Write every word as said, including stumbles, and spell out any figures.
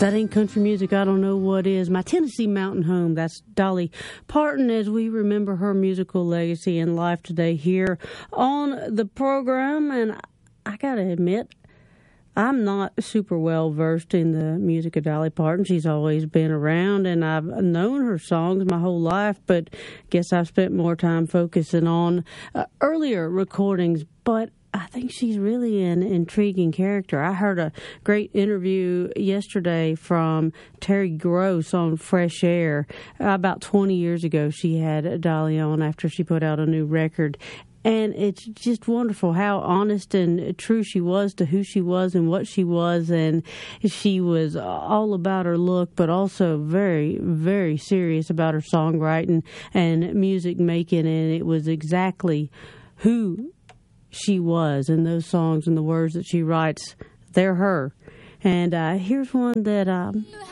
that ain't country music, I don't know what is. My Tennessee Mountain Home, that's Dolly Parton, as we remember her musical legacy and life today here on the program. And I gotta admit, I'm not super well versed in the music of Dolly Parton. She's always been around, and I've known her songs my whole life, but I guess I've spent more time focusing on uh, earlier recordings. But I think she's really an intriguing character. I heard a great interview yesterday from Terry Gross on Fresh Air. About twenty years ago, she had Dolly on after she put out a new record. And it's just wonderful how honest and true she was to who she was and what she was. And she was all about her look, but also very, very serious about her songwriting and music making. And it was exactly who she was in those songs and the words that she writes. They're her. And uh, here's one that um,